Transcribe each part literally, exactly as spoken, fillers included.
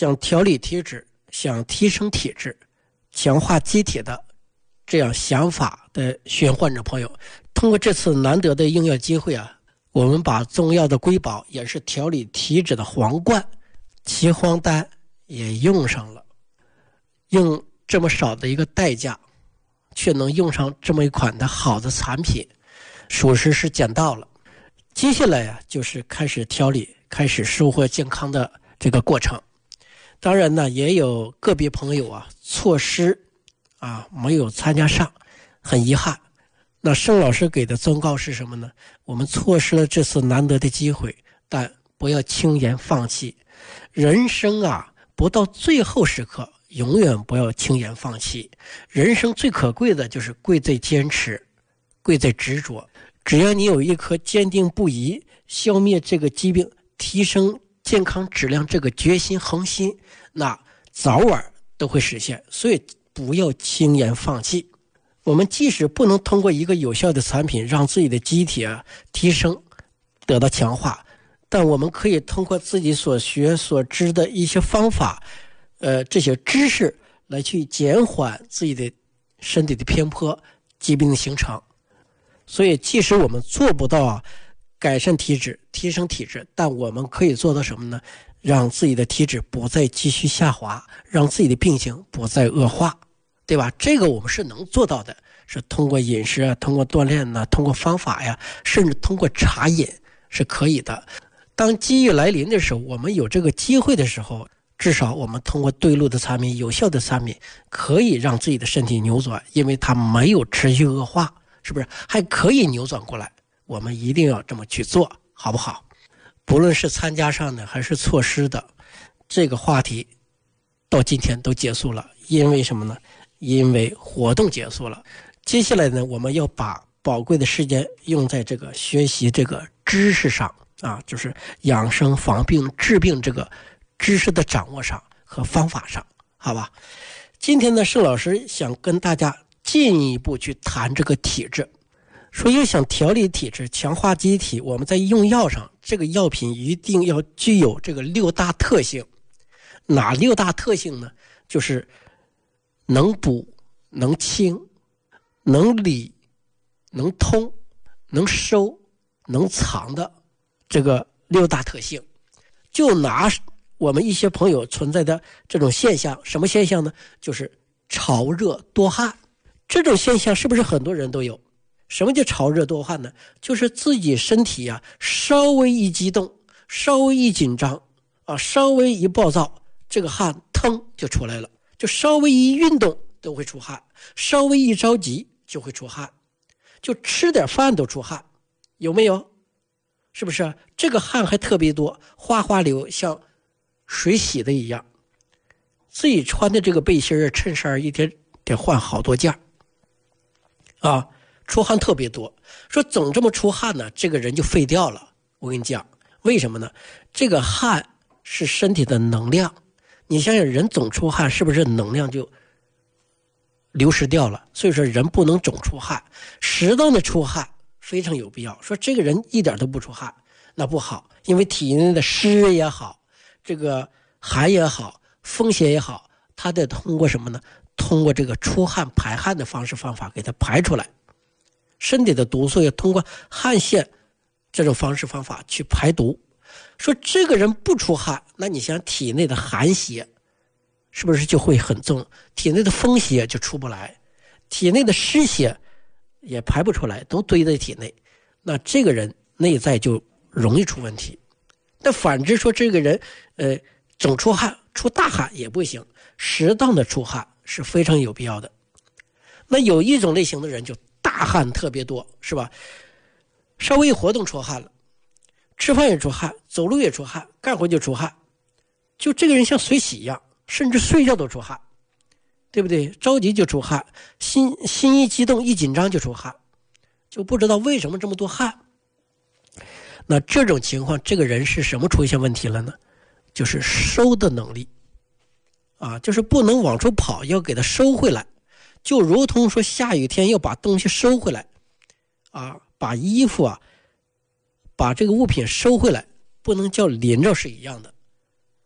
想调理体质、想提升体质、强化机体的这样想法的学员患者朋友，通过这次难得的用药机会啊，我们把中药的瑰宝，也是调理体质的皇冠岐黄丹也用上了。用这么少的一个代价，却能用上这么一款的好的产品，属实是捡到了。接下来啊，就是开始调理，开始收获健康的这个过程。当然呢，也有个别朋友啊错失啊没有参加上，很遗憾。那盛老师给的忠告是什么呢？我们错失了这次难得的机会，但不要轻言放弃。人生啊，不到最后时刻，永远不要轻言放弃。人生最可贵的就是贵在坚持，贵在执着。只要你有一颗坚定不移消灭这个疾病、提升健康质量这个决心恒心，那早晚都会实现。所以不要轻言放弃。我们即使不能通过一个有效的产品让自己的机体啊提升得到强化，但我们可以通过自己所学所知的一些方法，呃，这些知识来去减缓自己的身体的偏颇、疾病的形成。所以即使我们做不到啊改善体质、提升体质，但我们可以做到什么呢？让自己的体质不再继续下滑，让自己的病情不再恶化，对吧？这个我们是能做到的，是通过饮食啊，通过锻炼呢、啊，通过方法呀，甚至通过茶饮是可以的。当机遇来临的时候，我们有这个机会的时候，至少我们通过对路的产品、有效的产品，可以让自己的身体扭转，因为它没有持续恶化，是不是？还可以扭转过来。我们一定要这么去做，好不好？不论是参加上的还是错失的，这个话题到今天都结束了。因为什么呢？因为活动结束了。接下来呢，我们要把宝贵的时间用在这个学习这个知识上啊，就是养生防病治病这个知识的掌握上和方法上，好吧？今天呢，盛老师想跟大家进一步去谈这个体质。说要想调理体质、强化机体，我们在用药上，这个药品一定要具有这个六大特性。哪六大特性呢？就是能补、能清、能理、能通、能收、能藏的这个六大特性。就拿我们一些朋友存在的这种现象，什么现象呢？就是潮热多汗。这种现象是不是很多人都有？什么叫潮热多汗呢？就是自己身体啊稍微一激动，稍微一紧张啊，稍微一暴躁，这个汗腾就出来了。就稍微一运动都会出汗，稍微一着急就会出汗，就吃点饭都出汗，有没有？是不是？这个汗还特别多，哗哗流，像水洗的一样。自己穿的这个背心儿、衬衫一天得换好多件啊。出汗特别多，说总这么出汗呢，这个人就废掉了。我跟你讲，为什么呢？这个汗是身体的能量，你想想，人总出汗，是不是能量就流失掉了？所以说，人不能总出汗，适当的出汗非常有必要。说这个人一点都不出汗，那不好，因为体内的湿也好，这个寒也好，风邪也好，它得通过什么呢？通过这个出汗排汗的方式方法给它排出来。身体的毒素要通过汗腺这种方式方法去排毒。说这个人不出汗，那你想体内的寒邪是不是就会很重？体内的风邪就出不来，体内的湿邪也排不出来，都堆在体内，那这个人内在就容易出问题。但反之说，这个人呃总出汗，出大汗也不行，适当的出汗是非常有必要的。那有一种类型的人就大汗特别多，是吧？稍微一活动出汗了，吃饭也出汗，走路也出汗，干活就出汗，就这个人像水洗一样，甚至睡觉都出汗，对不对？着急就出汗，心心一激动一紧张就出汗，就不知道为什么这么多汗。那这种情况，这个人是什么出现问题了呢？就是收的能力啊，就是不能往出跑，要给它收回来。就如同说下雨天要把东西收回来啊，把衣服啊，把这个物品收回来，不能叫淋着是一样的。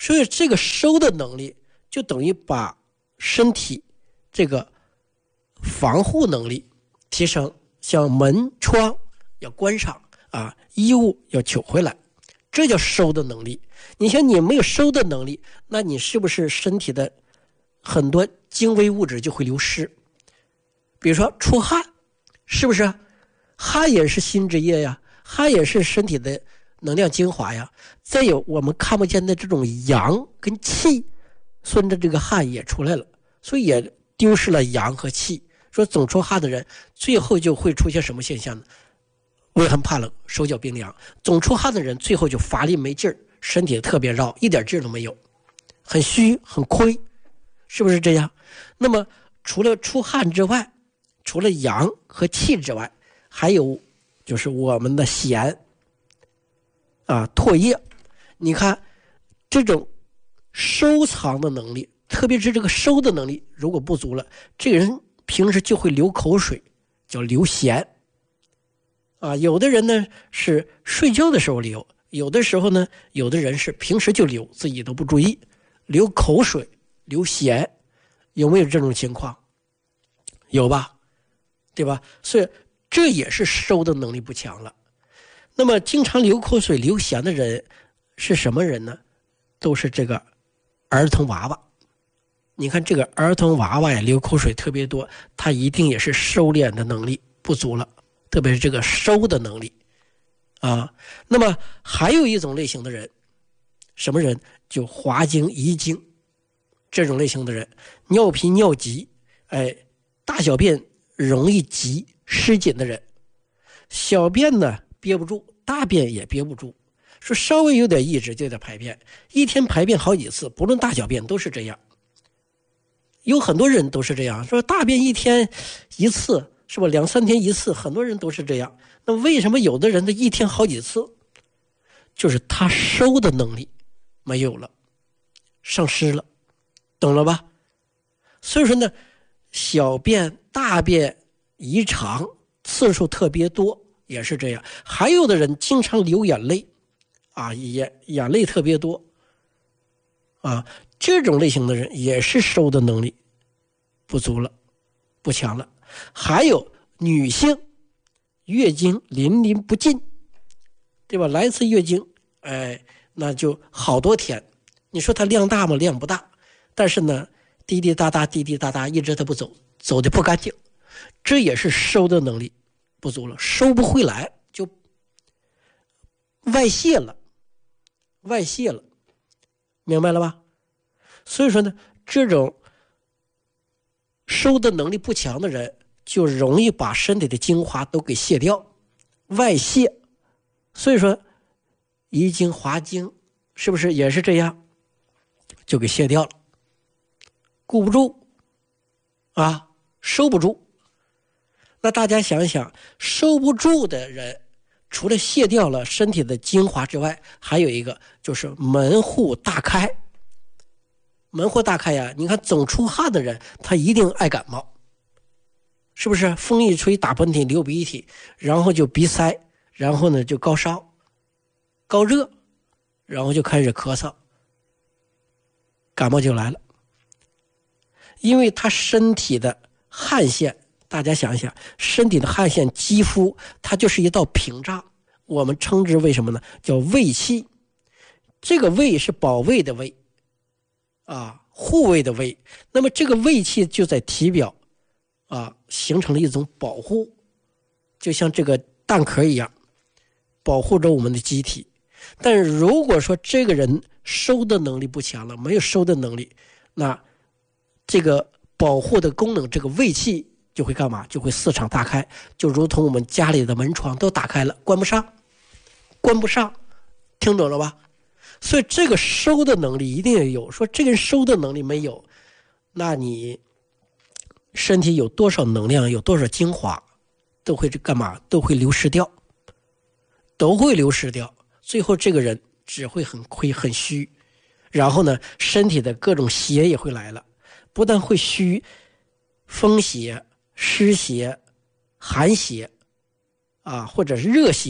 所以这个收的能力就等于把身体这个防护能力提升，像门窗要关上啊，衣物要取回来，这叫收的能力。你像你没有收的能力，那你是不是身体的很多精微物质就会流失？比如说出汗，是不是汗也是心之液呀，汗也是身体的能量精华呀。再有我们看不见的这种阳跟气，顺着这个汗也出来了，所以也丢失了阳和气。说总出汗的人最后就会出现什么现象呢？畏寒怕冷，手脚冰凉。总出汗的人最后就乏力没劲儿，身体特别绕，一点劲儿都没有，很虚很亏，是不是这样？那么除了出汗之外，除了阳和气之外，还有就是我们的涎啊唾液。你看这种收藏的能力，特别是这个收的能力如果不足了，这个人平时就会流口水，叫流涎啊。有的人呢是睡觉的时候流，有的时候呢有的人是平时就流，自己都不注意，流口水流涎，有没有这种情况？有吧，对吧？所以这也是收的能力不强了。那么经常流口水流涎的人是什么人呢？都是这个儿童娃娃。你看这个儿童娃娃呀，流口水特别多，他一定也是收敛的能力不足了，特别是这个收的能力啊。那么还有一种类型的人，什么人？就滑精遗精，这种类型的人，尿频尿急，哎，大小便容易急失紧的人，小便呢憋不住，大便也憋不住，说稍微有点意志就得排便，一天排便好几次，不论大小便都是这样。有很多人都是这样，说大便一天一次，是吧？两三天一次，很多人都是这样。那为什么有的人的一天好几次？就是他收的能力没有了，丧失了，懂了吧？所以说呢，小便大便异常次数特别多，也是这样。还有的人经常流眼泪啊，眼眼泪特别多啊，这种类型的人也是收的能力不足了，不强了。还有女性月经淋淋不尽，对吧？来一次月经，哎，那就好多天。你说它量大吗？量不大，但是呢，滴滴答答，滴滴答答，一直它不走，走的不干净，这也是收的能力不足了，收不回来，就外泄了，外泄了，明白了吧？所以说呢，这种收的能力不强的人，就容易把身体的精华都给泄掉，外泄。所以说遗精滑精是不是也是这样，就给泄掉了，顾不住啊，收不住。那大家想想，收不住的人除了泄掉了身体的精华之外，还有一个就是门户大开。门户大开呀，你看总出汗的人他一定爱感冒，是不是？风一吹打喷嚏流鼻涕，然后就鼻塞，然后呢就高烧高热，然后就开始咳嗽，感冒就来了。因为他身体的汗腺，大家想一想，身体的汗腺肌肤它就是一道屏障，我们称之为什么呢？叫卫气。这个卫是保卫的卫啊，护卫的卫。那么这个卫气就在体表啊形成了一种保护，就像这个蛋壳一样保护着我们的机体。但是如果说这个人收的能力不强了，没有收的能力，那这个保护的功能，这个卫气就会干嘛？就会四敞大开，就如同我们家里的门窗都打开了，关不上关不上，听懂了吧？所以这个收的能力一定要有。说这个人收的能力没有，那你身体有多少能量，有多少精华，都会干嘛？都会流失掉，都会流失掉。最后这个人只会很亏很虚，然后呢，身体的各种邪也会来了，不但会虚，风邪、湿邪、寒邪啊，或者是热邪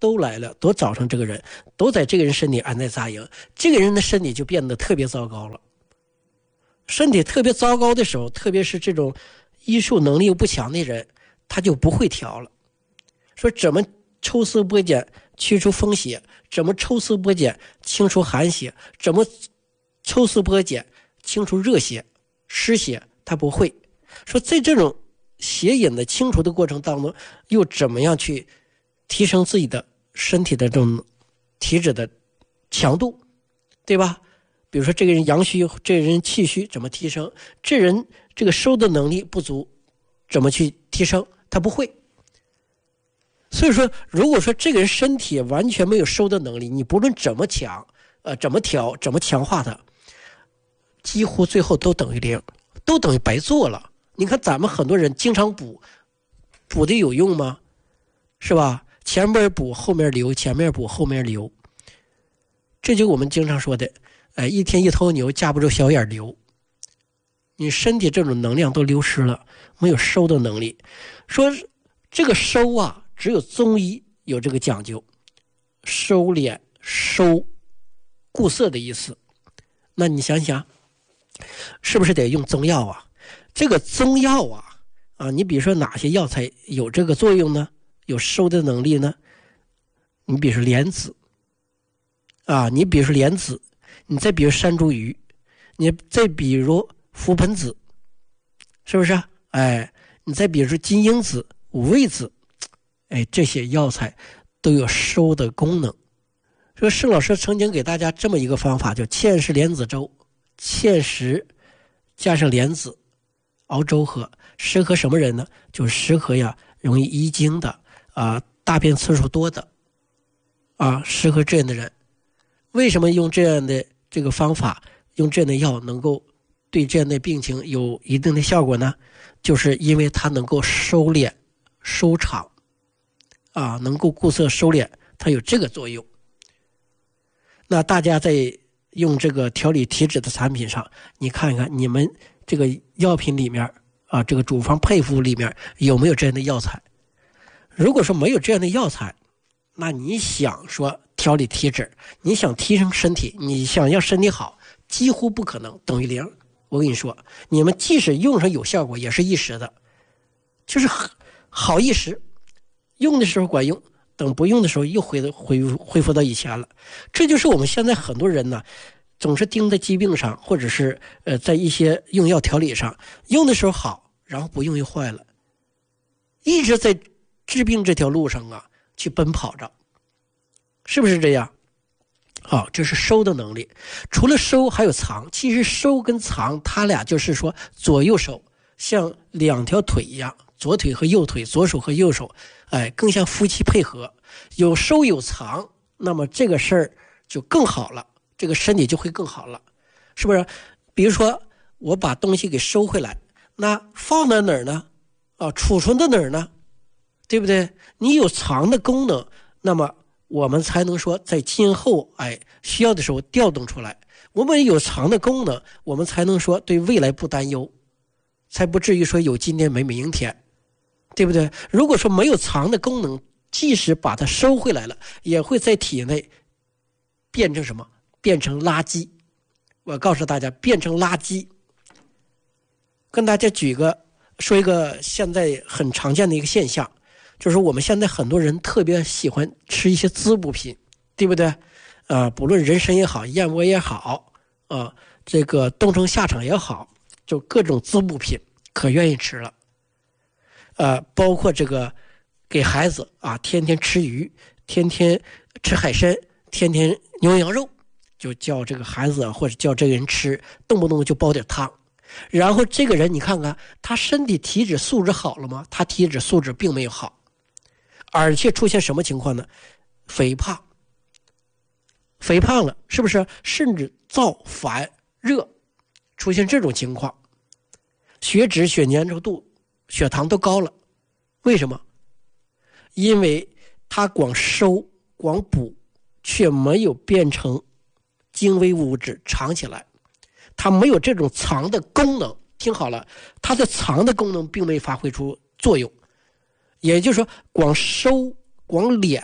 都来了，都找上这个人，都在这个人身体安在扎营，这个人的身体就变得特别糟糕了。身体特别糟糕的时候，特别是这种医术能力又不强的人，他就不会调了。说怎么抽丝剥茧去除风邪，怎么抽丝剥茧清除寒邪，怎么抽丝剥茧清除热邪湿邪，他不会。说在这种邪引的清除的过程当中，又怎么样去提升自己的身体的这种体质的强度，对吧？比如说这个人阳虚，这个人气虚，怎么提升？这人这个收的能力不足，怎么去提升？他不会。所以说，如果说这个人身体完全没有收的能力，你不论怎么强，呃，怎么调，怎么强化他，几乎最后都等于零，都等于白做了。你看咱们很多人经常补，补的有用吗？是吧？前面补后面留，前面补后面留，这就是我们经常说的，哎，一天一头牛架不住小眼流。你身体这种能量都流失了，没有收的能力。说这个收啊，只有中医有这个讲究，收敛收固涩的意思。那你想想，是不是得用中药啊？这个中药啊，啊，你比如说哪些药材有这个作用呢？有收的能力呢？你比如说莲子啊，你比如说莲子，你再比如山茱萸，你再比如覆盆子，是不是？哎，你再比如说金樱子、五味子，哎，这些药材都有收的功能。说施老师曾经给大家这么一个方法，叫芡实莲子粥，芡实加上莲子熬粥喝，适合什么人呢？就适合呀容易遗精的啊，大便次数多的啊，适合这样的人。为什么用这样的这个方法，用这样的药能够对这样的病情有一定的效果呢？就是因为它能够收敛收场啊，能够固涩收敛，它有这个作用。那大家在用这个调理体质的产品上，你看一看你们这个药品里面啊，这个处方配方里面有没有这样的药材？如果说没有这样的药材，那你想说调理体质，你想提升身体，你想要身体好，几乎不可能，等于零。我跟你说，你们即使用上有效果，也是一时的，就是好一时，用的时候管用，等不用的时候又回回恢复到以前了。这就是我们现在很多人呢，总是盯在疾病上，或者是呃在一些用药调理上，用的时候好，然后不用又坏了，一直在治病这条路上啊去奔跑着，是不是这样？好，这是收的能力。除了收还有藏，其实收跟藏它俩就是说左右手像两条腿一样，左腿和右腿，左手和右手，哎，更像夫妻配合，有收有藏，那么这个事儿就更好了，这个身体就会更好了，是不是？比如说我把东西给收回来，那放在哪儿呢？啊，储存在哪儿呢？对不对？你有藏的功能，那么我们才能说在今后哎需要的时候调动出来。我们有藏的功能，我们才能说对未来不担忧，才不至于说有今天没明天，对不对？如果说没有藏的功能，即使把它收回来了，也会在体内变成什么？变成垃圾。我告诉大家，变成垃圾。跟大家举个说一个现在很常见的一个现象，就是我们现在很多人特别喜欢吃一些滋补品，对不对？呃，不论人参也好，燕窝也好，啊、呃，这个冬虫夏草也好，就各种滋补品可愿意吃了。呃，包括这个给孩子啊，天天吃鱼，天天吃海参，天天牛羊肉，就叫这个孩子或者叫这个人吃，动不动就煲点汤。然后这个人你看看他身体体质素质好了吗？他体质素质并没有好，而且出现什么情况呢？肥胖，肥胖了，是不是？甚至燥烦热，出现这种情况，血脂血粘稠度血糖都高了。为什么？因为它光收光补，却没有变成精微物质藏起来，它没有这种藏的功能。听好了，它的藏的功能并没发挥出作用，也就是说光收光敛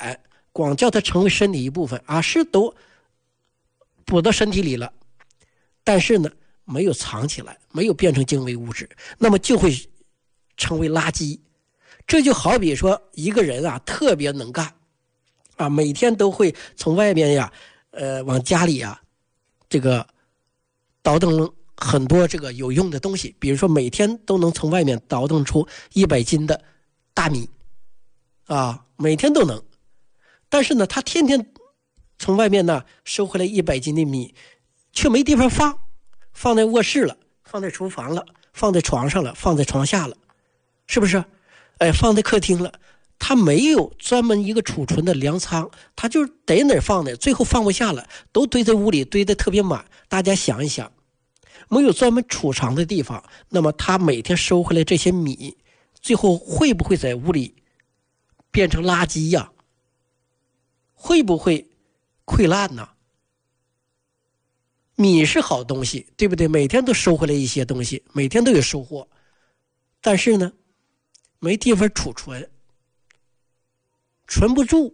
光叫它成为身体一部分啊，是都补到身体里了，但是呢没有藏起来，没有变成精微物质，那么就会成为垃圾。这就好比说一个人啊特别能干啊，每天都会从外面呀呃往家里啊这个倒腾很多这个有用的东西，比如说每天都能从外面倒腾出一百斤的大米啊，每天都能。但是呢他天天从外面呢收回来一百斤的米，却没地方放，放在卧室了，放在厨房了，放在床上了，放在床下了，是不是？哎，放在客厅了，他没有专门一个储存的粮仓，他就是得哪儿放哪儿，最后放不下了，都堆在屋里，堆得特别满。大家想一想，没有专门储藏的地方，那么他每天收回来这些米，最后会不会在屋里变成垃圾呀？会不会溃烂呢？米是好东西，对不对？每天都收回来一些东西，每天都有收获，但是呢没地方储存，存不住，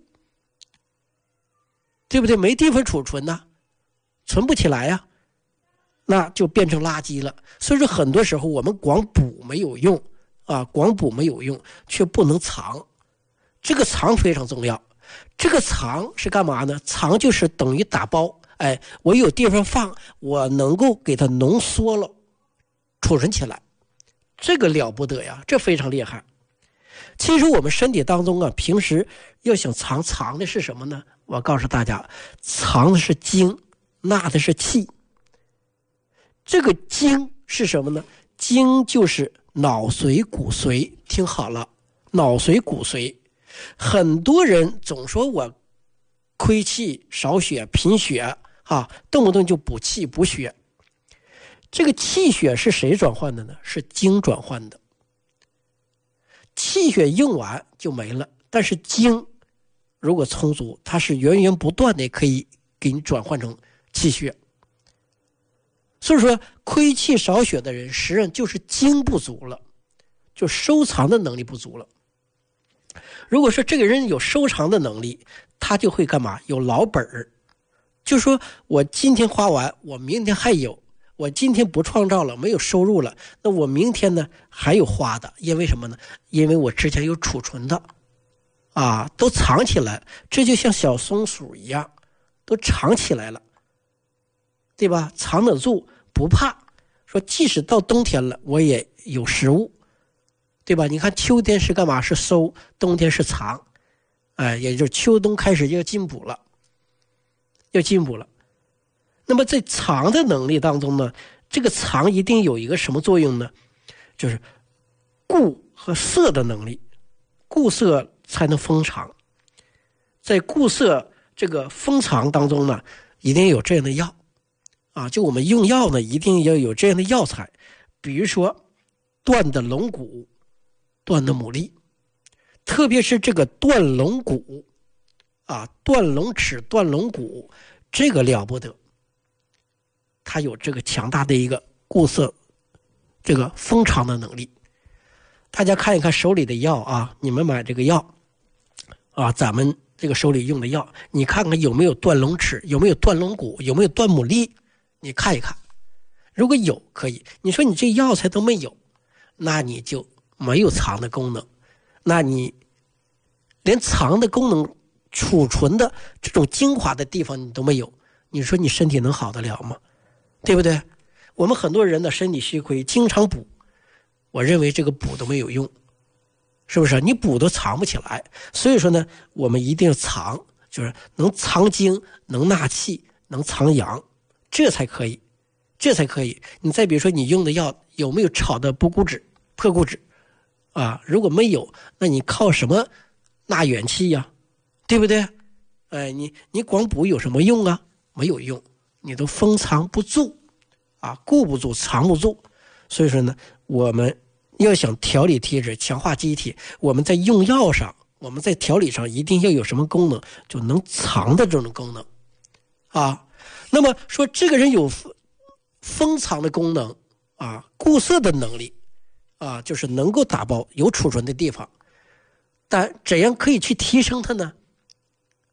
对不对？没地方储存呢，存不起来呀，那就变成垃圾了。所以说很多时候我们光补没有用啊，光补没有用，却不能藏。这个藏非常重要。这个藏是干嘛呢？藏就是等于打包，哎，我有地方放，我能够给它浓缩了，储存起来，这个了不得呀，这非常厉害。其实我们身体当中啊，平时要想藏，藏的是什么呢？我告诉大家，藏的是精，纳的是气。这个精是什么呢？精就是脑髓骨髓，听好了，脑髓骨髓。很多人总说我亏气少血贫血啊，动不动就补气补血。这个气血是谁转换的呢？是精转换的。气血用完就没了，但是精如果充足，它是源源不断的可以给你转换成气血。所以说亏气少血的人实际上就是精不足了，就收藏的能力不足了。如果说这个人有收藏的能力，他就会干嘛？有老本儿，就说我今天花完，我明天还有，我今天不创造了，没有收入了，那我明天呢还有花的，因为什么呢？因为我之前有储存的啊，都藏起来，这就像小松鼠一样，都藏起来了，对吧？藏得住，不怕说即使到冬天了，我也有食物，对吧？你看秋天是干嘛？是收，冬天是藏，哎，也就是秋冬开始要进补了，要进补了。那么在藏的能力当中呢，这个藏一定有一个什么作用呢？就是固和涩的能力，固涩才能封藏。在固涩这个封藏当中呢，一定有这样的药啊，就我们用药呢，一定要有这样的药材，比如说断的龙骨、断的牡蛎，特别是这个断龙骨啊，断龙齿、断龙骨，这个了不得，它有这个强大的一个固涩、这个封藏的能力。大家看一看手里的药啊，你们买这个药啊，咱们这个手里用的药，你看看有没有断龙齿，有没有断龙骨，有没有断牡蛎，你看一看。如果有可以，你说你这药材都没有，那你就没有藏的功能，那你连藏的功能、储存的这种精华的地方你都没有，你说你身体能好得了吗？对不对？我们很多人的身体虚亏，经常补，我认为这个补都没有用，是不是？你补都藏不起来。所以说呢，我们一定要藏，就是能藏精，能纳气，能藏阳，这才可以，这才可以。你再比如说你用的药有没有炒的补骨脂、破骨脂啊？如果没有，那你靠什么纳元气呀？对不对？哎，你你光补有什么用啊？没有用，你都封藏不住啊，固不住，藏不住。所以说呢，我们要想调理体质、强化机体，我们在用药上，我们在调理上一定要有什么功能，就能藏的这种功能啊。那么说这个人有封藏的功能啊，固涩的能力啊，就是能够打包有储存的地方，但怎样可以去提升它呢？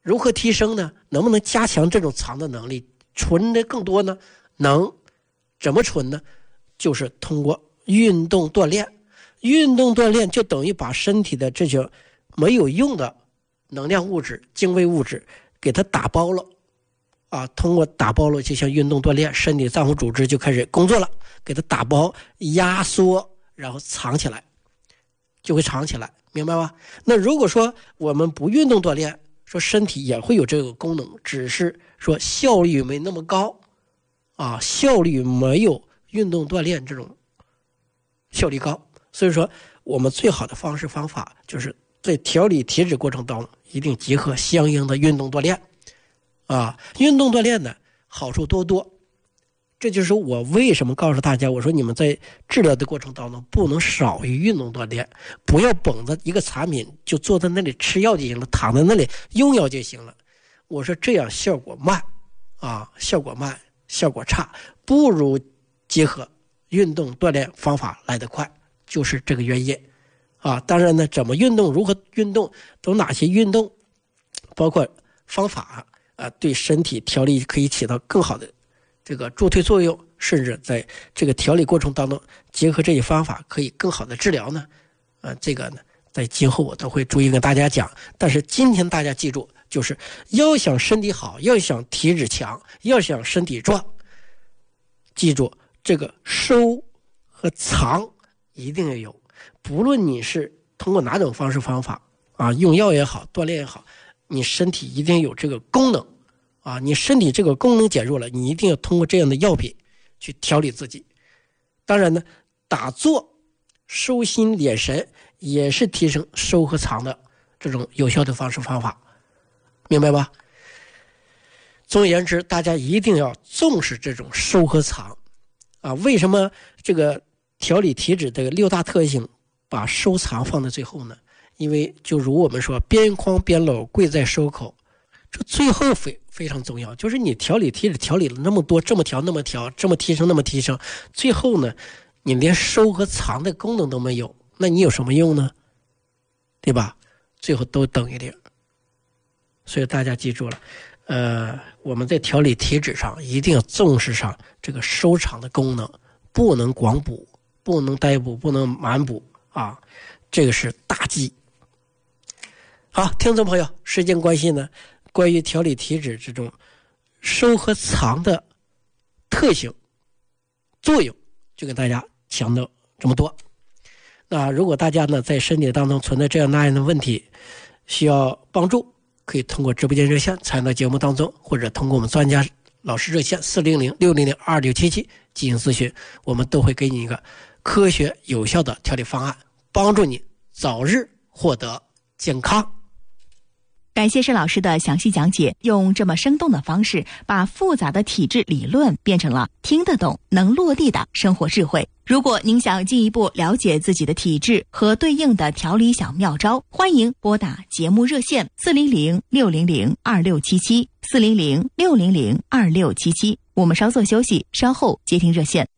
如何提升呢？能不能加强这种藏的能力，存的更多呢？能。怎么存呢？就是通过运动锻炼。运动锻炼就等于把身体的这些没有用的能量物质、精微物质给它打包了啊！通过打包了，就像运动锻炼，身体脏腑组织就开始工作了，给它打包、压缩，然后藏起来，就会藏起来，明白吧？那如果说我们不运动锻炼，说身体也会有这个功能，只是说效率没那么高啊，效率没有运动锻炼这种效率高。所以说我们最好的方式方法就是在调理体质过程当中一定结合相应的运动锻炼啊，运动锻炼呢好处多多。这就是我为什么告诉大家，我说你们在治疗的过程当中不能少于运动锻炼，不要捧着一个产品就坐在那里吃药就行了，躺在那里用药就行了。我说这样效果慢啊，效果慢，效果差，不如结合运动锻炼方法来得快，就是这个原因啊。当然呢，怎么运动，如何运动，都哪些运动，包括方法啊，对身体调理可以起到更好的这个助推作用，甚至在这个调理过程当中结合这些方法可以更好的治疗呢。呃，这个呢，在今后我都会逐一跟大家讲。但是今天大家记住，就是要想身体好，要想体质强，要想身体壮，记住这个收和藏一定要有。不论你是通过哪种方式方法啊，用药也好，锻炼也好，你身体一定有这个功能啊，你身体这个功能减弱了，你一定要通过这样的药品去调理自己。当然呢，打坐、收心敛神也是提升收和藏的这种有效的方式方法，明白吧？总而言之，大家一定要重视这种收和藏啊。为什么这个调理体质这个六大特性把收藏放在最后呢？因为就如我们说，边框边篓贵在收口，这最后非非常重要。就是你调理体质调理了那么多，这么调那么调，这么提升那么提升，最后呢，你连收和藏的功能都没有，那你有什么用呢？对吧？最后都等于零。所以大家记住了，呃，我们在调理体质上一定要重视上这个收藏的功能，不能光补，不能呆补，不能满补啊，这个是大忌。好，听众朋友，时间关系呢，关于调理体质这种收和藏的特性、作用，就给大家讲到这么多。那如果大家呢在身体当中存在这样那样的问题，需要帮助，可以通过直播间热线参与到节目当中，或者通过我们专家老师热线四零零六零零二六七七进行咨询，我们都会给你一个科学有效的调理方案，帮助你早日获得健康。 感谢施老师的详细讲解，用这么生动的方式把复杂的体质理论变成了听得懂、能落地的生活智慧。如果您想进一步了解自己的体质和对应的调理小妙招，欢迎拨打节目热线四零零六零零二六七七 四零零六零零二六七七。我们稍作休息，稍后接听热线。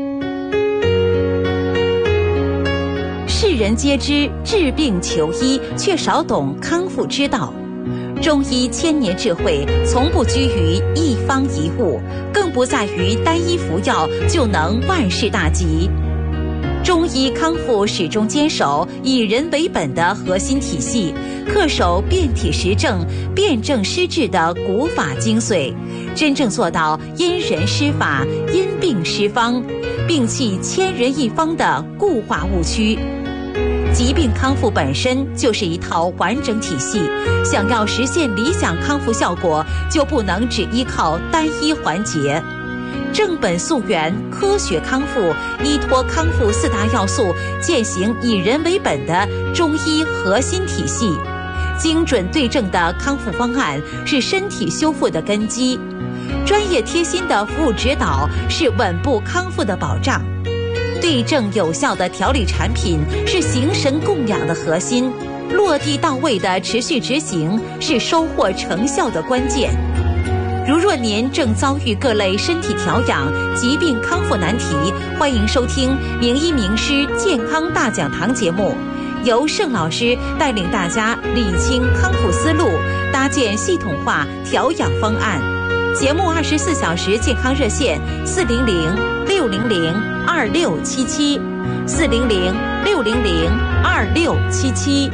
世人皆知治病求医，却少懂康复之道。中医千年智慧，从不拘于一方一物，更不在于单一服药就能万事大吉。中医康复始终坚守以人为本的核心体系，恪守辨体实证、辨证施治的古法精髓，真正做到因人施法、因病施方，摒弃千人一方的固化误区。疾病康复本身就是一套完整体系，想要实现理想康复效果，就不能只依靠单一环节。正本溯源，科学康复，依托康复四大要素，践行以人为本的中医核心体系。精准对症的康复方案是身体修复的根基，专业贴心的服务指导是稳步康复的保障。对症有效的调理产品是形神供养的核心，落地到位的持续执行是收获成效的关键。如若您正遭遇各类身体调养、疾病康复难题，欢迎收听名医名师健康大讲堂节目， 由盛老师带领大家理清康复思路，搭建系统化调养方案。节目二十四小时健康热线四零零六零零二六七七四零零六零零二六七七。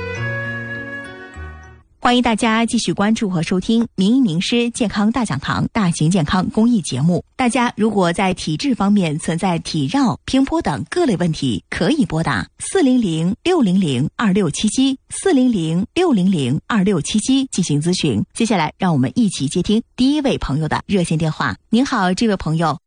欢迎大家继续关注和收听名医名师健康大讲堂大型健康公益节目。大家如果在体质方面存在体绕、平坡等各类问题，可以拨打四零零六零零二六七七四零零六零零二六七七进行咨询。接下来让我们一起接听第一位朋友的热线电话。您好，这位朋友。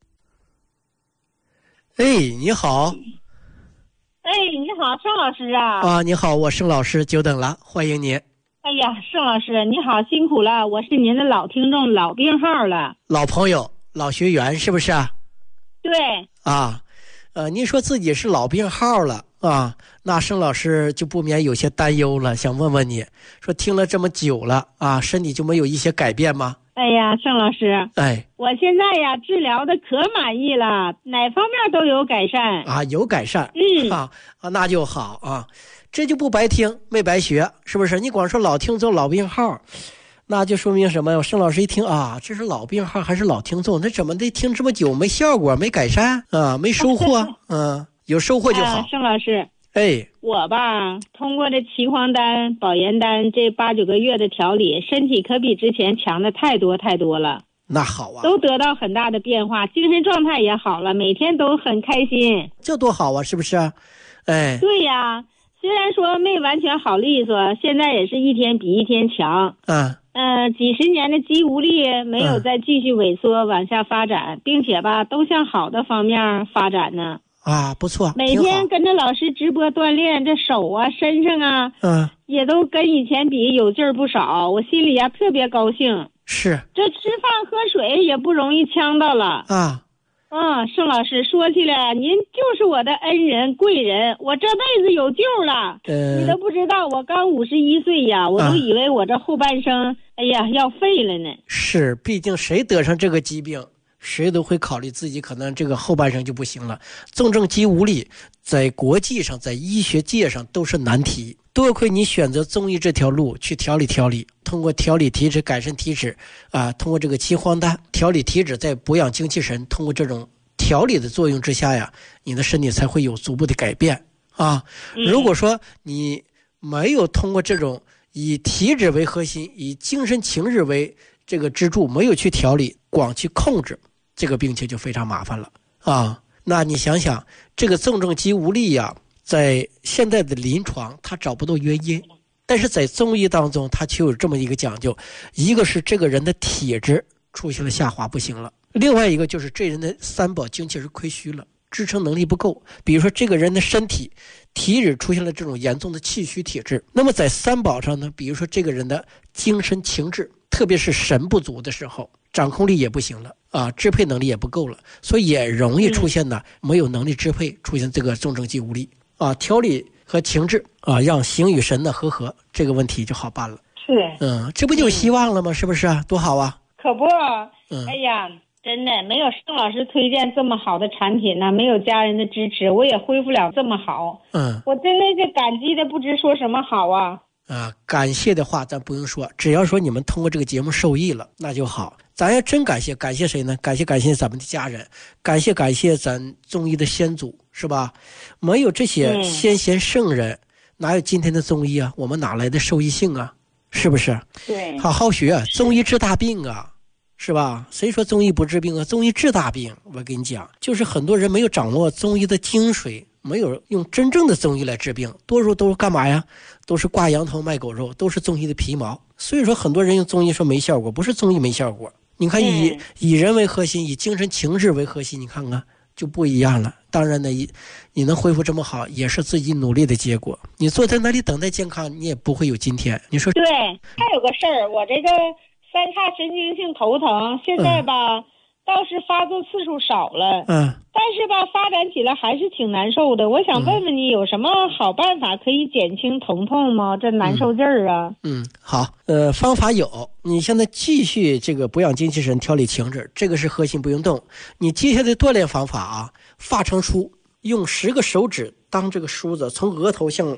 哎，你好。 哎，你好，盛老师啊。 啊，你好，我盛老师，久等了，欢迎您。 哎呀，盛老师你好，辛苦了，我是您的老听众，老病号了， 老朋友，老学员，是不是啊？ 对啊，呃，您说自己是老病号了啊，那盛老师就不免有些担忧了，想问问你，说听了这么久了啊，身体就没有一些改变吗？ 哎呀，盛老师， 哎， 我现在呀治疗的可满意了，哪方面都有改善啊，有改善， 嗯啊啊，那就好啊。这就不白听，没白学，是不是？你光说老听众、老病号，那就说明什么呀？盛老师一听啊，这是老病号还是老听众？那怎么得听这么久没效果、没改善啊、没收获？嗯，有收获就好。 啊、盛老师， 哎， 我吧，通过这岐黄丹、保元丹这八九个月的调理，身体可比之前强的太多太多了。 那好啊， 都得到很大的变化，精神状态也好了，每天都很开心。 这多好啊，是不是？哎， 对呀。虽然说没完全好利索，现在也是一天比一天强。 嗯， 呃，几十年的肌无力没有再继续萎缩、嗯、往下发展，并且吧，都向好的方面发展呢。 啊，不错， 每天跟着老师直播锻炼，这手啊、身上啊， 嗯， 也都跟以前比有劲儿不少。我心里呀、啊、特别高兴。 是， 这吃饭喝水也不容易呛到了啊。 嗯，盛老师说起来，您就是我的恩人贵人，我这辈子有救了。 呃， 你都不知道，我刚五十一岁呀，我都以为我这后半生，啊、哎呀，要废了呢。 是，毕竟谁得上这个疾病，谁都会考虑自己可能这个后半生就不行了。重症肌无力，在国际上，在医学界上都是难题。多亏你选择中医这条路去调理调理，通过调理体质改善体质啊，通过这个岐黄丹调理体质，在补养精气神，通过这种调理的作用之下呀，你的身体才会有逐步的改变啊。如果说你没有通过这种以体质为核心，以精神情志为这个支柱，没有去调理，光去控制，这个病情就非常麻烦了啊。那你想想，这个重症肌无力呀，在现在的临床他找不到原因，但是在中医当中他却有这么一个讲究，一个是这个人的体质出现了下滑不行了，另外一个就是这人的三宝精气是亏虚了，支撑能力不够。比如说这个人的身体体质出现了这种严重的气虚体质，那么在三宝上呢，比如说这个人的精神情志，特别是神不足的时候，掌控力也不行了啊，支配能力也不够了，所以也容易出现呢、嗯、没有能力支配，出现这个重症肌无力啊。调理和情志啊，让形与神的和合，这个问题就好办了。 是， 嗯，这不就有希望了吗？嗯、是不是啊？多好啊！ 可不，嗯，哎呀，真的没有盛老师推荐这么好的产品呢，没有家人的支持，我也恢复了这么好。嗯，我真的是感激的不知说什么好啊。 啊，感谢的话咱不用说，只要说你们通过这个节目受益了，那就好。咱要真感谢，感谢谁呢？感谢感谢咱们的家人，感谢感谢咱中医的先祖，是吧？没有这些先贤圣人、嗯、哪有今天的中医啊？我们哪来的受益性啊？是不是？ 对， 好好学，中医治大病啊，是吧？谁说中医不治病啊？中医治大病。我跟你讲，就是很多人没有掌握中医的精髓，没有用真正的中医来治病，多数都是干嘛呀？都是挂羊头卖狗肉，都是中医的皮毛。所以说很多人用中医说没效果，不是中医没效果，你看以、嗯、以人为核心，以精神情志为核心，你看看就不一样了。当然呢，你能恢复这么好，也是自己努力的结果。你坐在那里等待健康，你也不会有今天。你说对？还有个事儿，我这个三叉神经性头疼，现在吧、嗯、倒是发作次数少了，嗯，但是吧发展起来还是挺难受的。我想问问你，有什么好办法可以减轻疼痛吗？这难受劲儿啊。 嗯，好，呃，方法有。你现在继续这个补养精气神，调理情志，这个是核心，不用动。你接下来锻炼方法啊，发成梳，用十个手指当这个梳子，从额头向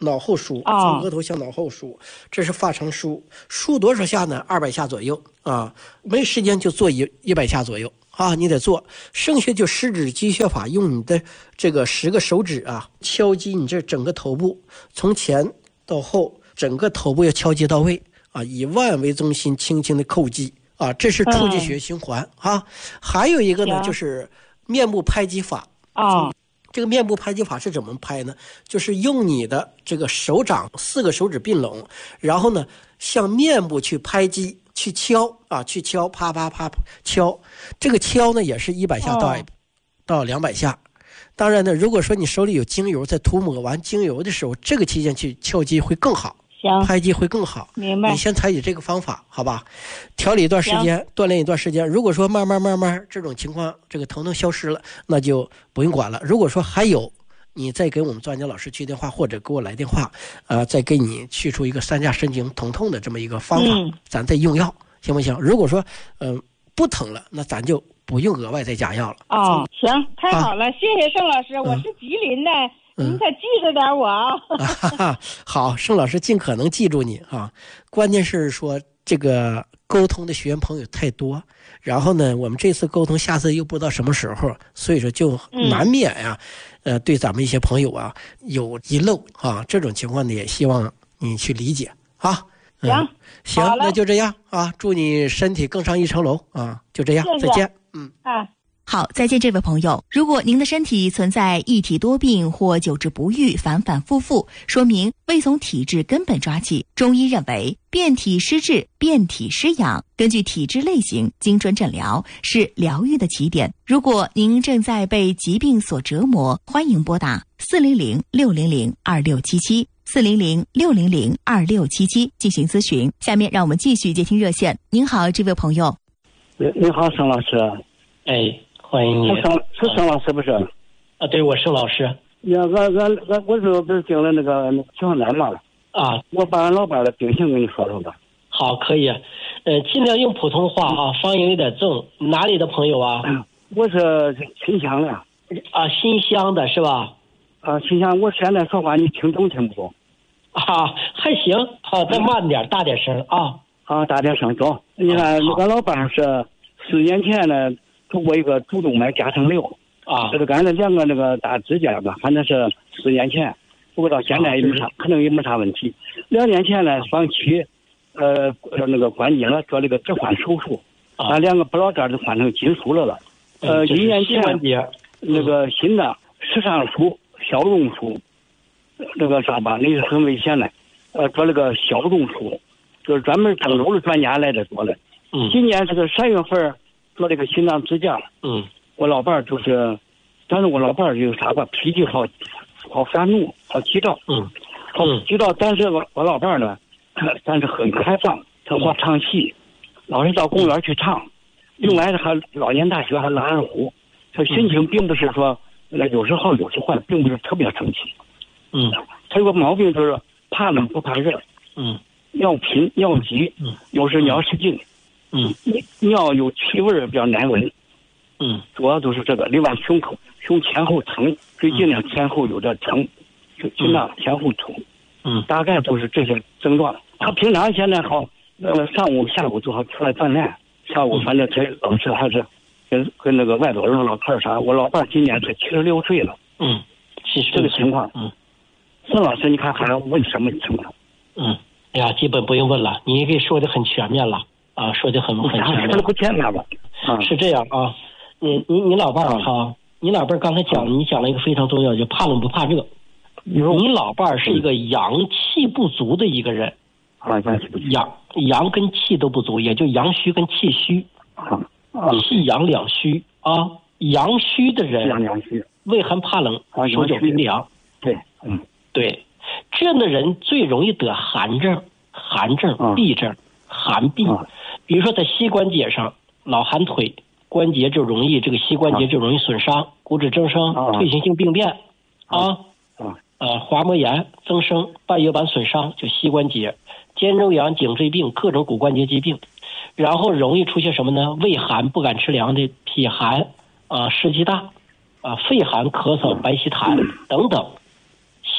脑后梳，从额头向脑后梳，这是发长梳，梳多少下呢？二百下左右啊，没时间就做一一百下左右啊，你得做，剩下就十指击穴法，用你的这个十个手指啊，敲击你这整个头部，从前到后，整个头部要敲击到位啊，以腕为中心，轻轻的叩击啊，这是触击穴循环、嗯、啊。还有一个呢，就是面部拍击法啊。 这个面部拍击法是怎么拍呢？就是用你的这个手掌四个手指并拢，然后呢向面部去拍击，去敲啊，去敲，啪啪啪敲。这个敲呢也是一百下到、哦、到两百下。当然呢，如果说你手里有精油，在涂抹完精油的时候，这个期间去敲击会更好。拍击会更好， 明白？ 你先采取这个方法，好吧？调理一段时间，锻炼一段时间。如果说慢慢慢慢这种情况，这个疼痛消失了，那就不用管了。如果说还有，你再给我们专家老师去电话，或者给我来电话，呃，再给你去出一个三价神经疼痛的这么一个方法，嗯、咱再用药，行不行？如果说嗯、呃、不疼了，那咱就不用额外再加药了。 哦，行，太好了，啊、谢谢盛老师，我是吉林的。嗯您可记着点我啊！ 啊好，盛老师尽可能记住你啊。关键是说这个沟通的学员朋友太多，然后呢，我们这次沟通，下次又不知道什么时候，所以说就难免呀、嗯，呃，对咱们一些朋友啊有遗漏啊。这种情况呢，也希望你去理解啊。 行、嗯， 行，那就这样啊。祝你身体更上一层楼啊！就这样， 谢谢再见。嗯啊。 好，再见，这位朋友。如果您的身体存在一体多病或久治不愈、反反复复，说明未从体质根本抓起。中医认为，变体施治、变体施养，根据体质类型精准诊疗，是疗愈的起点。如果您正在被疾病所折磨，欢迎拨打四零零六零零二六七七四零零六零零二六七七进行咨询。下面让我们继续接听热线。您好，这位朋友。 你好，盛老师。 哎。欢迎你， 是盛是盛老师不是？ 啊，对，我是老师。 呀，我我我我是不是订了那个江南嘛？ 啊， 我把俺老伴的病情跟你说说吧。 好，可以，呃，尽量用普通话啊，方言有点重。哪里的朋友啊？ 我是新乡的。 啊，新乡的是吧？ 啊，新乡，我现在说话你听懂听不懂？ 啊，还行，好，再慢点，大点声啊。 啊，大点声，走。你看，我老伴是四年前呢。通过一个主动脉夹层瘤啊， 这个刚才两个那个大指甲吧，反正是四年前，不过到现在也没啥，可能也没啥问题。两年前呢，放弃呃那个关节了，做了个置换手术，把两个不老这儿都换成金属了了。呃，一年前那个新的时尚术、消融术，那个啥吧，那个很危险的，呃，做了个消融术，就是专门郑州的专家来这做的。 嗯， 今年这个三月份。做这个心脏支架， 嗯， 我老伴儿就是，但是我老伴儿有啥吧，脾气好，好发怒，好急躁， 嗯， 好急躁。但是我我老伴儿呢，但是很开放，他爱唱戏，老是到公园去唱，另外还老年大学还拉二胡，他心情并不是说那有时好有时坏，并不是特别生气， 嗯， 他有个毛病就是怕冷不怕热， 嗯， 尿频尿急， 嗯， 有时尿失禁。 嗯， 尿有气味比较难闻， 嗯， 主要都是这个。另外，胸口胸前后疼，最近呢前后有点疼，就心脏前后疼， 嗯， 大概都是这些症状。他平常现在好，呃，上午下午就好出来锻炼，下午反正这老师还是跟跟那个外头人老块啥。我老伴今年才七十六岁了， 嗯，七十这个情况， 嗯， 孙老师，你看还要问什么情况？ 嗯，哎呀，基本不用问了，你给说的很全面了。啊，说的很很全面， 不全面吧？ 啊，是这样啊，你你你老伴儿哈，你老伴儿刚才讲，你讲了一个非常重要，就怕冷不怕热。你老伴儿是一个阳气不足的一个人， 啊，阳气不足， 阳阳跟气都不足，也就阳虚跟气虚， 啊， 气阳两虚啊，阳虚的人， 阳虚， 畏寒怕冷， 啊， 手脚冰凉， 对，嗯， 对，这样的人最容易得寒症、寒症、痹症、寒痹。比如说在膝关节上，老寒腿关节就容易这个膝关节就容易损伤，骨质增生、退行性病变啊，呃滑膜炎增生、半月板损伤，就膝关节、肩周炎、颈椎病、各种骨关节疾病，然后容易出现什么呢？畏寒不敢吃凉的脾寒啊、湿气大啊、肺寒咳嗽、白稀痰等等。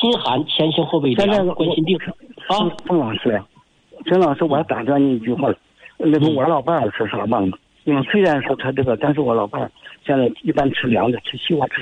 心寒，前心后背凉，冠心病。啊， 郑老师，郑老师，我打断你一句话，那个我老伴儿是啥病？因为虽然说他这个，但是我老伴儿现在一般吃凉的，吃西瓜吃